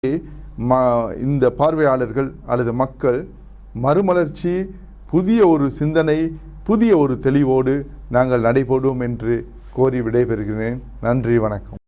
இந்த பார்வையாளர்கள் அல்லது மக்கள் மறுமலர்ச்சி, புதிய ஒரு சிந்தனை, புதிய ஒரு தெளிவோடு நாங்கள் நடைபோடுவோம் என்று கோரி விடைபெறுகிறேன். நன்றி, வணக்கம்.